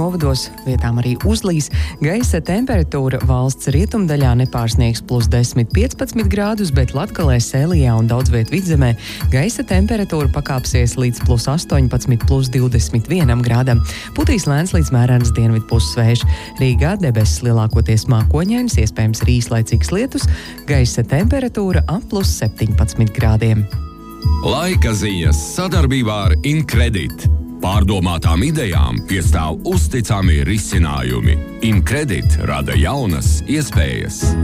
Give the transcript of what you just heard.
novados, vietām arī uzlīs. Gaisa temperatūra valsts rietumdaļā nepārsniegs +10, 15 grādus, bet Latgalē, Sēlijā un daudz viet Vidzemē gaisa temperatūra pakāpsies līdz +18, +21 grādam. Putīs lēns līdz mērens dienvidu pussvējš. Rīgā debesis lielākoties mākoņainas, iespējams arī īslaicīgs lietus, gaisa temperatūra ap +17 grādiem. Laika ziņas sadarbībā ar Incredit. Pārdomātām idejām piestāv uzticami risinājumi. Incredit rada jaunas iespējas.